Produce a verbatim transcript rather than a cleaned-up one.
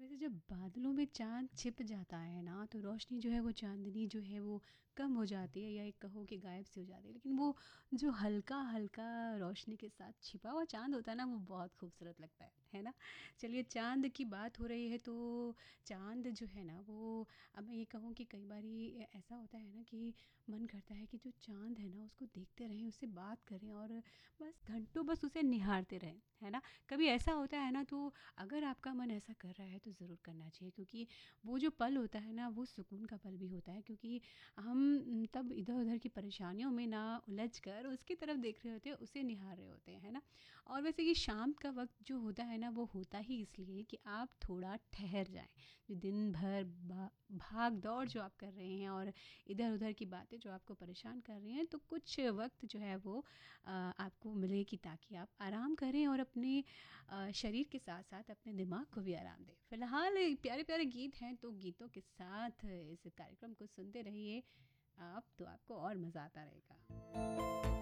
वैसे जब बादलों में चाँद छिप जाता है ना, तो रोशनी जो है वो चाँदनी जो है वो कम हो जाती है या एक कहो कि गायब सी हो जाती है। लेकिन वो जो हल्का-हल्का रोशनी के साथ छिपा हुआ चाँद होता है ना, वो बहुत खूबसूरत लगता है, है ना? चलिए चाँद की बात हो रही है तो चाँद जो है ना वो अब मैं ये कहूँ कि कई बारी ए ऐसा होता है ना कि मन करता है कि जो चाँद है ना उसको देखते रहें, उससे बात करें और बस घंटों बस उसे निहारते रहें, है ना? कभी ऐसा होता है ना तो अगर आपका मन ऐसा कर रहा है तो ज़रूर करना चाहिए क्योंकि वो जो पल होता है ना वो सुकून का पल भी होता है क्योंकि हम तब इधर-उधर की परेशानियों में ना उलझ कर उसकी तरफ देख रहे होते हैं, उसे निहार रहे होते हैं, है ना? और वैसे ये शाम का वक़्त जो होता है ना वो होता ही इसलिए कि आप थोड़ा ठहर जाएँ। जो दिन भर भा भाग-दौड़ जो आप कर रहे हैं और इधर-उधर की बातें जो आपको परेशान कर रही हैं तो कुछ वक़्त जो है वो अ, आपको मिलेगी ताकि आप आराम करें और अपने अ, शरीर के साथ-साथ अपने दिमाग को भी आराम दें। फ़िलहाल प्यारे-प्यारे गीत हैं तो गीतों के साथ इस कार्यक्रम को सुनते रहिए आप, तो आपको और मज़ा आता रहेगा।